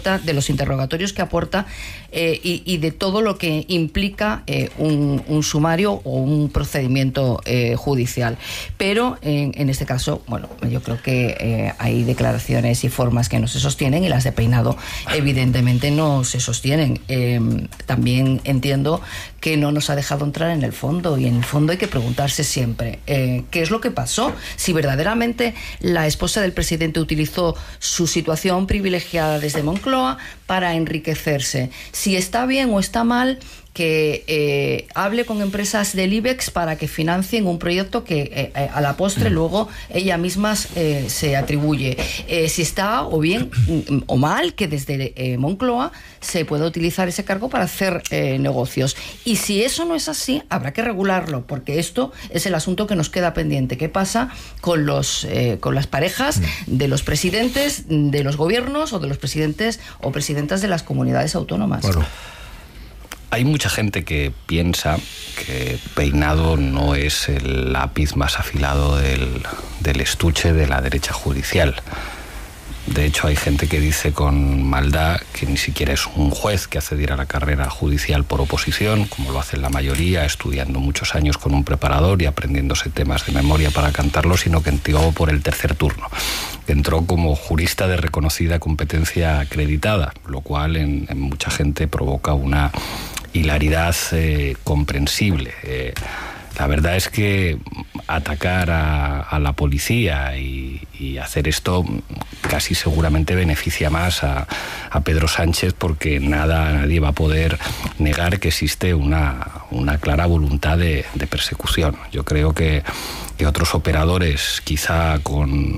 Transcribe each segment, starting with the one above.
aporta, de los interrogatorios que aporta y de todo lo que implica un sumario o un procedimiento judicial. Pero en este caso, bueno, yo creo que hay declaraciones y formas que no se sostienen, y las de Peinado evidentemente no se sostienen. También entiendo que no nos ha dejado entrar en el fondo, y en el fondo hay que preguntarse siempre qué es lo que pasó, si verdaderamente la esposa del presidente utilizó su situación privilegiada desde Moncloa para enriquecerse, si está bien o está mal que hable con empresas del IBEX para que financien un proyecto que a la postre luego ella misma se atribuye. Si está o bien o mal que desde Moncloa se pueda utilizar ese cargo para hacer negocios. Y si eso no es así, habrá que regularlo, porque esto es el asunto que nos queda pendiente. ¿Qué pasa con las parejas de los presidentes de los gobiernos o de los presidentes o presidentas de las comunidades autónomas? Bueno. Hay mucha gente que piensa que Peinado no es el lápiz más afilado del estuche de la derecha judicial. De hecho, hay gente que dice con maldad que ni siquiera es un juez que accediera a la carrera judicial por oposición, como lo hacen la mayoría, estudiando muchos años con un preparador y aprendiéndose temas de memoria para cantarlo, sino que entró por el tercer turno. Entró como jurista de reconocida competencia acreditada, lo cual en mucha gente provoca una hilaridad comprensible. La verdad es que atacar a la policía y hacer esto casi seguramente beneficia más a Pedro Sánchez, porque nadie va a poder negar que existe una clara voluntad de persecución. Yo creo que otros operadores, quizá con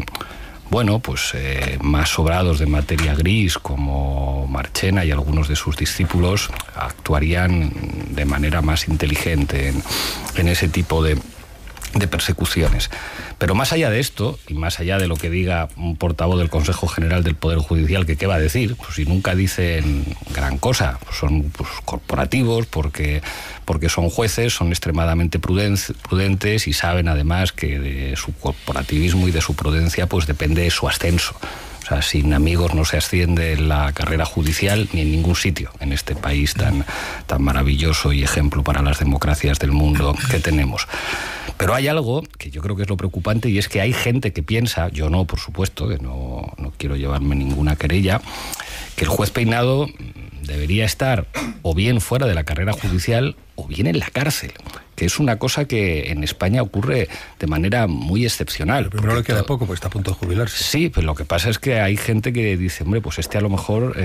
más sobrados de materia gris, como Marchena y algunos de sus discípulos, actuarían de manera más inteligente en ese tipo de persecuciones. Pero más allá de esto, y más allá de lo que diga un portavoz del Consejo General del Poder Judicial, que qué va a decir, pues si nunca dicen gran cosa, pues son corporativos, porque son jueces, son extremadamente prudentes y saben además que de su corporativismo y de su prudencia pues depende su ascenso. O sea, sin amigos no se asciende en la carrera judicial ni en ningún sitio en este país tan maravilloso y ejemplo para las democracias del mundo que tenemos. Pero hay algo que yo creo que es lo preocupante, y es que hay gente que piensa, yo no, por supuesto, que no quiero llevarme ninguna querella, que el juez Peinado debería estar o bien fuera de la carrera judicial o bien en la cárcel, que es una cosa que en España ocurre de manera muy excepcional. Pero primero le queda poco, porque está a punto de jubilarse. Sí, pero lo que pasa es que hay gente que dice, hombre, pues a lo mejor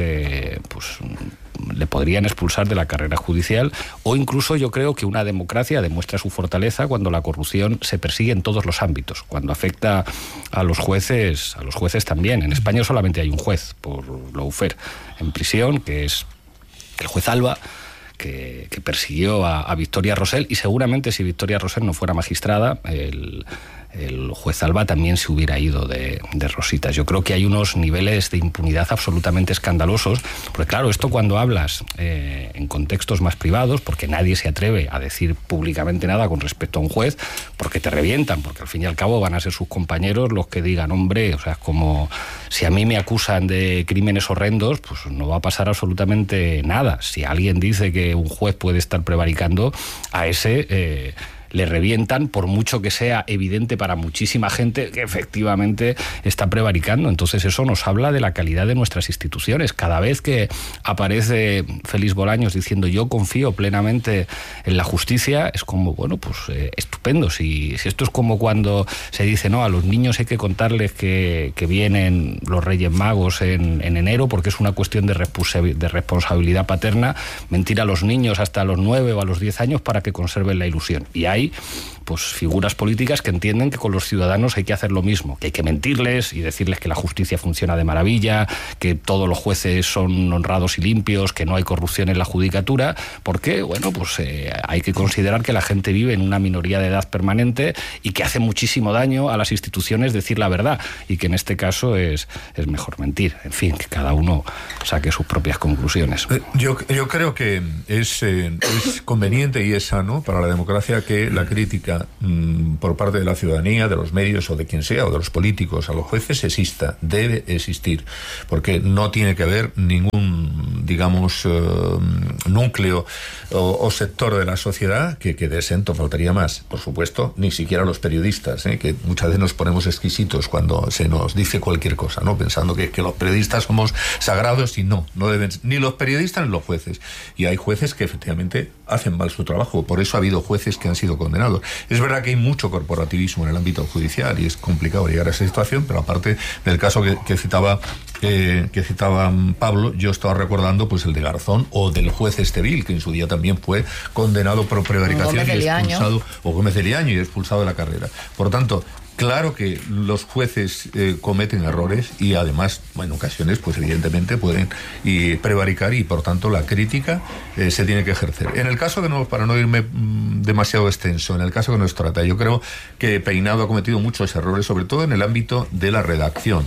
le podrían expulsar de la carrera judicial, o incluso yo creo que una democracia demuestra su fortaleza cuando la corrupción se persigue en todos los ámbitos, cuando afecta a los jueces también. En España solamente hay un juez por lawfare en prisión, que es el juez Alba, que persiguió a Victoria Rosell, y seguramente si Victoria Rosell no fuera magistrada, el juez Alba también se hubiera ido de rositas. Yo creo que hay unos niveles de impunidad absolutamente escandalosos, porque claro, esto cuando hablas en contextos más privados, porque nadie se atreve a decir públicamente nada con respecto a un juez, porque te revientan, porque al fin y al cabo van a ser sus compañeros los que digan, hombre, o sea, es como si a mí me acusan de crímenes horrendos, pues no va a pasar absolutamente nada. Si alguien dice que un juez puede estar prevaricando, a ese le revientan, por mucho que sea evidente para muchísima gente que efectivamente está prevaricando. Entonces eso nos habla de la calidad de nuestras instituciones. Cada vez que aparece Félix Bolaños diciendo yo confío plenamente en la justicia, es como, bueno, pues estupendo. Si esto es como cuando se dice, no, a los niños hay que contarles que vienen los Reyes Magos en enero porque es una cuestión de responsabilidad paterna, mentir a los niños hasta los 9 o a los 10 años para que conserven la ilusión. Y hay pues figuras políticas que entienden que con los ciudadanos hay que hacer lo mismo, que hay que mentirles y decirles que la justicia funciona de maravilla, que todos los jueces son honrados y limpios, que no hay corrupción en la judicatura, porque bueno, pues hay que considerar que la gente vive en una minoría de edad permanente y que hace muchísimo daño a las instituciones decir la verdad, y que en este caso es mejor mentir. En fin, que cada uno saque sus propias conclusiones. Yo creo que es conveniente y es sano para la democracia que la crítica crítica por parte de la ciudadanía, de los medios o de quien sea, o de los políticos a los jueces exista, debe existir, porque no tiene que haber ningún, digamos, núcleo o sector de la sociedad que quede exento, faltaría más. Por supuesto, ni siquiera los periodistas, que muchas veces nos ponemos exquisitos cuando se nos dice cualquier cosa, ¿no? Pensando que los periodistas somos sagrados, y no deben, ni los periodistas ni los jueces. Y hay jueces que efectivamente hacen mal su trabajo, por eso ha habido jueces que han sido condenados. Es verdad que hay mucho corporativismo en el ámbito judicial y es complicado llegar a esa situación, pero aparte del caso que citaba Pablo, yo estaba recordando pues el de Garzón o del juez Estevil, que en su día también fue condenado por prevaricación Gómez de Liaño y expulsado de la carrera. Por tanto, claro que los jueces cometen errores y además, en ocasiones, pues evidentemente pueden prevaricar y por tanto la crítica se tiene que ejercer. En el caso para no irme demasiado extenso, en el caso que nos trata, yo creo que Peinado ha cometido muchos errores, sobre todo en el ámbito de la redacción.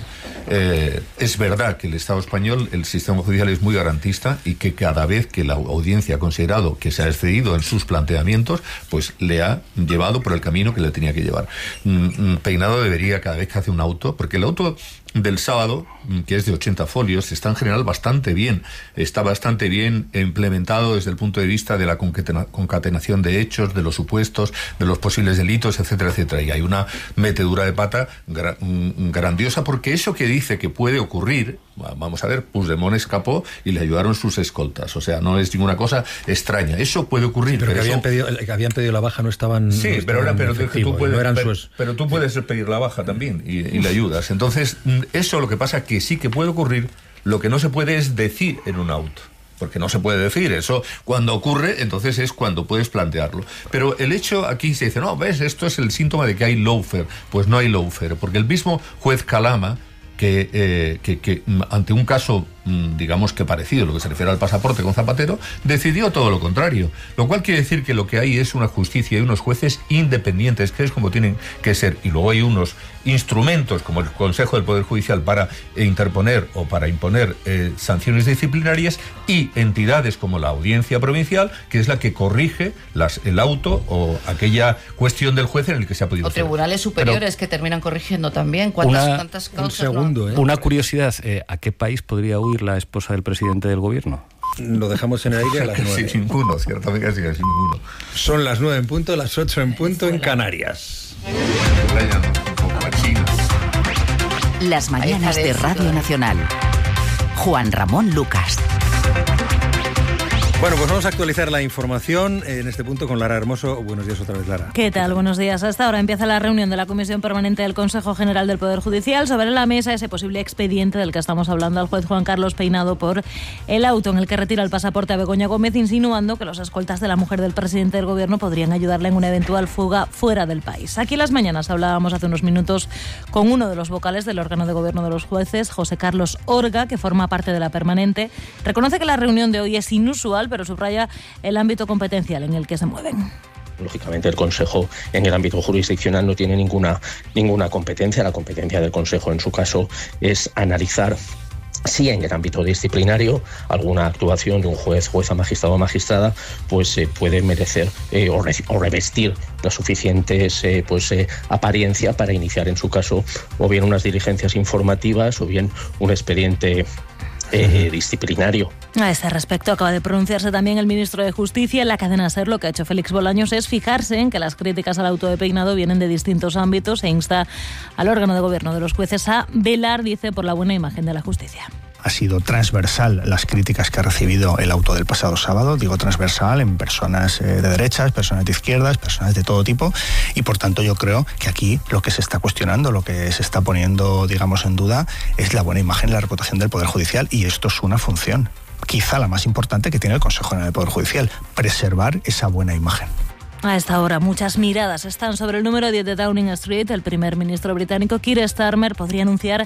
Es verdad que el Estado español, el sistema judicial es muy garantista y que cada vez que la audiencia ha considerado que se ha excedido en sus planteamientos, pues le ha llevado por el camino que le tenía que llevar. Peinado debería, cada vez que hace un auto, porque el auto del sábado, que es de 80 folios, está en general bastante bien, está bastante bien implementado desde el punto de vista de la concatenación de hechos, de los supuestos, de los posibles delitos, etcétera, etcétera. Y hay una metedura de pata grandiosa, porque eso que dice que puede ocurrir, vamos a ver, Puigdemont escapó y le ayudaron sus escoltas, o sea, no es ninguna cosa extraña, eso puede ocurrir. Sí, pero que habían pedido la baja no estaban... Sí, no estaban pero tú puedes pedir la baja también y le ayudas. Entonces, eso lo que pasa que sí que puede ocurrir, lo que no se puede es decir en un auto. Porque no se puede decir eso. Cuando ocurre, entonces es cuando puedes plantearlo. Pero el hecho aquí se dice, no, ves, esto es el síntoma de que hay lawfare. Pues no hay lawfare, porque el mismo juez Calama, que ante un caso, digamos que parecido, lo que se refiere al pasaporte con Zapatero, decidió todo lo contrario. Lo cual quiere decir que lo que hay es una justicia y unos jueces independientes, que es como tienen que ser. Y luego hay unos instrumentos como el Consejo del Poder Judicial para interponer o para imponer sanciones disciplinarias, y entidades como la Audiencia Provincial, que es la que corrige el auto o aquella cuestión del juez en el que se ha podido hacer. O tribunales superiores que terminan corrigiendo también. ¿Cuántas causas? Una curiosidad, ¿a qué país podría huir la esposa del presidente del gobierno? Lo dejamos en el aire a las 9. Sin ninguno, ciertamente casi ninguno. Son las 9 en punto, las 8 en punto en Canarias. Las mañanas de Radio Nacional. Juan Ramón Lucas. Bueno, pues vamos a actualizar la información en este punto con Lara Hermoso. Buenos días otra vez, Lara. ¿Qué tal? Buenos días. Hasta ahora empieza la reunión de la Comisión Permanente del Consejo General del Poder Judicial. Sobre la mesa ese posible expediente del que estamos hablando al juez Juan Carlos Peinado por el auto en el que retira el pasaporte a Begoña Gómez, insinuando que los escoltas de la mujer del presidente del gobierno podrían ayudarle en una eventual fuga fuera del país. Aquí en Las Mañanas hablábamos hace unos minutos con uno de los vocales del órgano de gobierno de los jueces, José Carlos Orga, que forma parte de la permanente. Reconoce que la reunión de hoy es inusual, pero subraya el ámbito competencial en el que se mueven. Lógicamente el Consejo en el ámbito jurisdiccional no tiene ninguna competencia. La competencia del Consejo en su caso es analizar si en el ámbito disciplinario alguna actuación de un juez, jueza, magistrado o magistrada pues puede merecer o revestir las suficientes apariencia para iniciar en su caso o bien unas diligencias informativas o bien un expediente disciplinario. A este respecto acaba de pronunciarse también el ministro de Justicia. En la cadena SER lo que ha hecho Félix Bolaños es fijarse en que las críticas al auto de Peinado vienen de distintos ámbitos e insta al órgano de gobierno de los jueces a velar, dice, por la buena imagen de la justicia. Ha sido transversal las críticas que ha recibido el auto del pasado sábado, digo transversal en personas de derechas, personas de izquierdas, personas de todo tipo, y por tanto yo creo que aquí lo que se está cuestionando, lo que se está poniendo, digamos, en duda es la buena imagen y la reputación del Poder Judicial, y esto es una función, quizá la más importante que tiene el Consejo General del Poder Judicial, preservar esa buena imagen. A esta hora muchas miradas están sobre el número 10 de Downing Street. El primer ministro británico Keir Starmer podría anunciar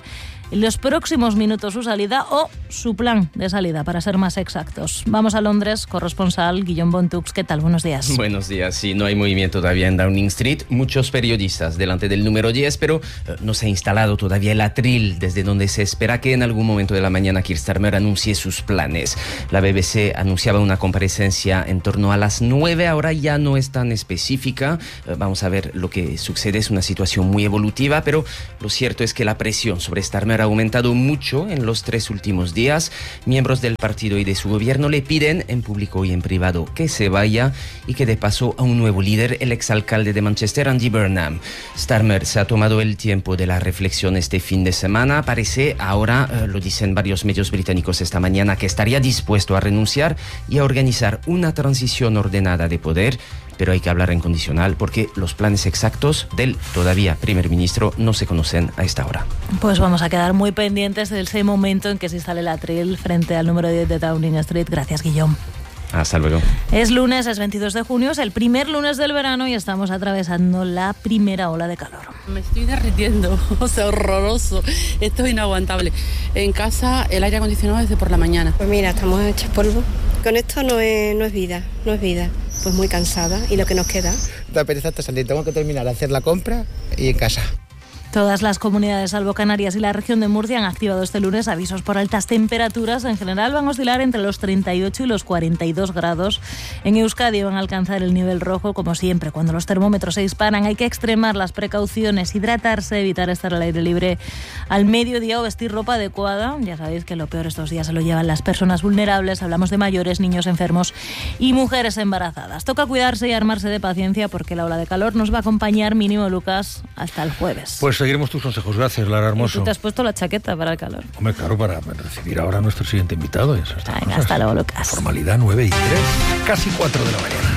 en los próximos minutos su salida o su plan de salida, para ser más exactos. Vamos a Londres, corresponsal Guillaume Bontux. ¿Qué tal? Buenos días. Buenos días. Sí, no hay movimiento todavía en Downing Street. Muchos periodistas delante del número 10, pero no se ha instalado todavía el atril desde donde se espera que en algún momento de la mañana Keir Starmer anuncie sus planes. La BBC anunciaba una comparecencia en torno a las 9, ahora ya no es tan específica. Vamos a ver lo que sucede. Es una situación muy evolutiva, pero lo cierto es que la presión sobre Starmer ha aumentado mucho en los 3 últimos días. Miembros del partido y de su gobierno le piden en público y en privado que se vaya y que dé paso a un nuevo líder, el exalcalde de Manchester, Andy Burnham. Starmer se ha tomado el tiempo de la reflexión este fin de semana. Parece ahora, lo dicen varios medios británicos esta mañana, que estaría dispuesto a renunciar y a organizar una transición ordenada de poder. Pero hay que hablar en condicional porque los planes exactos del todavía primer ministro no se conocen a esta hora. Pues vamos a quedar muy pendientes de ese momento en que se instale el atril frente al número 10 de Downing Street. Gracias, Guillaume. Hasta luego. Es lunes, es 22 de junio, es el primer lunes del verano y estamos atravesando la primera ola de calor. Me estoy derritiendo, o sea, horroroso. Esto es inaguantable. En casa el aire acondicionado desde por la mañana. Pues mira, estamos hechos polvo. Con esto no es vida, no es vida. Pues muy cansada y lo que nos queda. Da pereza hasta salir, tengo que terminar de hacer la compra y en casa. Todas las comunidades, salvo Canarias y la región de Murcia, han activado este lunes avisos por altas temperaturas. En general van a oscilar entre los 38 y los 42 grados. En Euskadi van a alcanzar el nivel rojo, como siempre. Cuando los termómetros se disparan hay que extremar las precauciones, hidratarse, evitar estar al aire libre al mediodía o vestir ropa adecuada. Ya sabéis que lo peor estos días se lo llevan las personas vulnerables. Hablamos de mayores, niños enfermos y mujeres embarazadas. Toca cuidarse y armarse de paciencia porque la ola de calor nos va a acompañar, mínimo Lucas, hasta el jueves. Pues seguiremos tus consejos. Gracias, Lara Hermoso. ¿Y tú te has puesto la chaqueta para el calor? Hombre, claro, para recibir ahora a nuestro siguiente invitado. Y venga, hasta luego, Lucas. Formalidad 9 y 3, casi 4 de la mañana.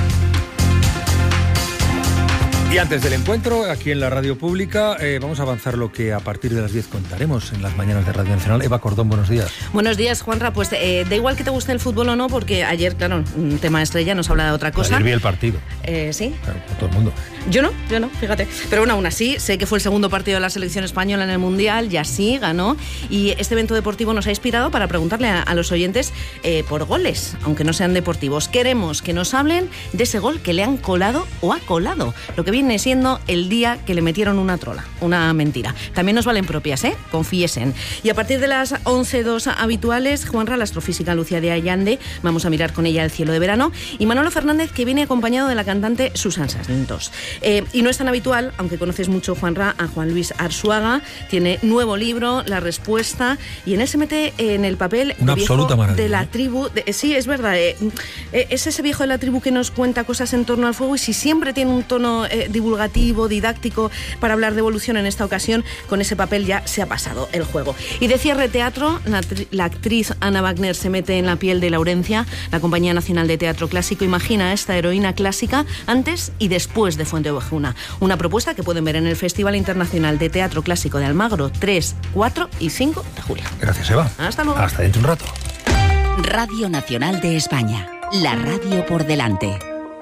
Y antes del encuentro, aquí en la radio pública, vamos a avanzar lo que a partir de las 10 contaremos en las mañanas de Radio Nacional. Eva Cordón, buenos días. Buenos días, Juanra. Pues da igual que te guste el fútbol o no, porque ayer, claro, un tema estrella nos habla de otra cosa. Ayer vi el partido. ¿Sí? Claro, con todo el mundo. Yo no, fíjate. Pero bueno, aún así, sé que fue el segundo partido de la selección española en el Mundial, y así ganó. Y este evento deportivo nos ha inspirado para preguntarle a los oyentes por goles, aunque no sean deportivos. Queremos que nos hablen de ese gol que le han colado o ha colado. Lo que viene siendo el día que le metieron una trola, una mentira. También nos valen propias, confiesen. Y a partir de las 11:02 habituales, Juanra, la astrofísica Lucía de Allande, vamos a mirar con ella el cielo de verano, y Manolo Fernández, que viene acompañado de la cantante Susan Santos. Y no es tan habitual, aunque conoces mucho, Juanra, a Juan Luis Arzuaga. Tiene nuevo libro, La Respuesta, y en él se mete en el papel una absoluta maravilla de la tribu. Sí, es verdad. Es ese viejo de la tribu que nos cuenta cosas en torno al fuego, y si siempre tiene un tono divulgativo, didáctico, para hablar de evolución, en esta ocasión con ese papel ya se ha pasado el juego. Y de cierre teatro, la actriz Ana Wagner se mete en la piel de Laurencia. La Compañía Nacional de Teatro Clásico imagina a esta heroína clásica antes y después de Fuente Ovejuna. Una propuesta que pueden ver en el Festival Internacional de Teatro Clásico de Almagro 3, 4 y 5 de julio. Gracias, Eva. Hasta luego. Hasta dentro de un rato. Radio Nacional de España. La radio por delante.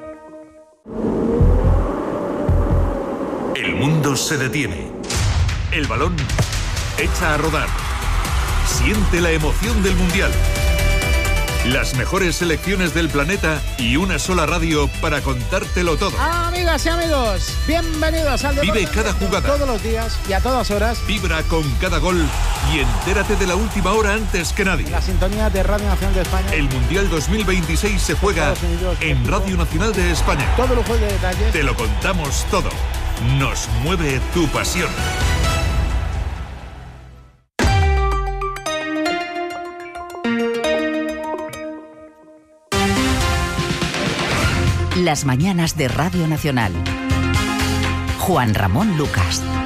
El mundo se detiene. El balón echa a rodar. Siente la emoción del Mundial. Las mejores selecciones del planeta y una sola radio para contártelo todo. Amigas y amigos, bienvenidos al Vive cada jugada. Todos los días y a todas horas. Vibra con cada gol y entérate de la última hora antes que nadie. La sintonía de Radio Nacional de España. El Mundial 2026 se juega en Radio Nacional de España. Todo lujo de detalles. Te lo contamos todo. Nos mueve tu pasión. Las mañanas de Radio Nacional. Juan Ramón Lucas.